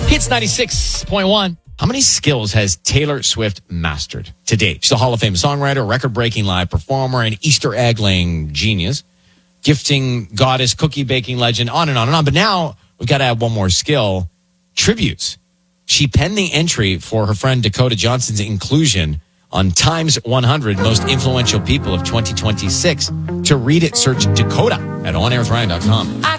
Hits 96.1. How many skills has Taylor Swift mastered to date? She's a Hall of Fame songwriter, record-breaking live performer, and Easter egg-laying genius, gifting goddess, cookie baking legend, on and on and on. But now we've got to add one more skill, tributes. She penned the entry for her friend Dakota Johnson's inclusion on Time's 100 Most Influential People of 2026. To read it, search Dakota at onairwithryan.com.